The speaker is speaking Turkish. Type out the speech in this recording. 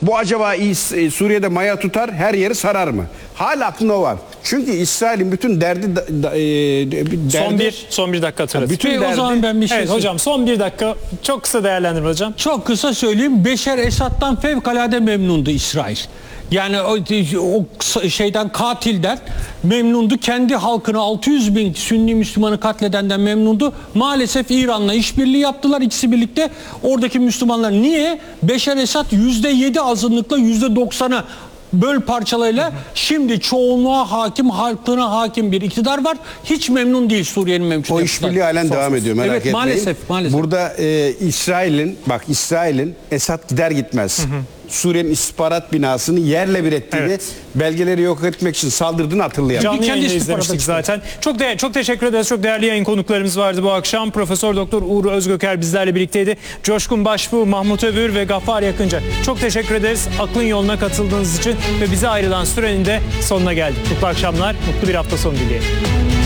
Bu acaba Suriye'de maya tutar, her yeri sarar mı? Hala aklında o var. Çünkü İsrail'in bütün derdi... Son bir dakika hatırlatın. Bütün o zaman ben bir şey Evet hocam, son bir dakika çok kısa değerlendirme hocam. Çok kısa söyleyeyim. Beşer Esad'dan fevkalade memnundu İsrail. Yani o şeyden, katilden memnundu. Kendi halkını 600 bin Sünni Müslümanı katledenden memnundu. Maalesef İran'la işbirliği yaptılar ikisi birlikte. Oradaki Müslümanlar niye? Beşer Esad %7 azınlıkla %90'a böl parçalayla şimdi çoğunluğa hakim, halkına hakim bir iktidar var. Hiç memnun değil Suriye'nin mevcut. O işbirliği halen devam ediyor, merak etmeyin. Maalesef. Burada İsrail'in Esad gider gitmez Suriye'nin istihbarat binasını yerle bir ettiğini, belgeleri yok etmek için saldırdığını hatırlayalım. Canlı kendi yayında istihbaratı izlemiştik çıkıyor. zaten. Çok teşekkür ederiz. Çok değerli yayın konuklarımız vardı bu akşam. Profesör Doktor Uğur Özgöker bizlerle birlikteydi. Coşkun Başbuğ, Mahmut Övür ve Gaffar Yakınca. Çok teşekkür ederiz Aklın Yolu'na katıldığınız için ve bize ayrılan sürenin de sonuna geldik. Mutlu akşamlar, mutlu bir hafta sonu dileyelim.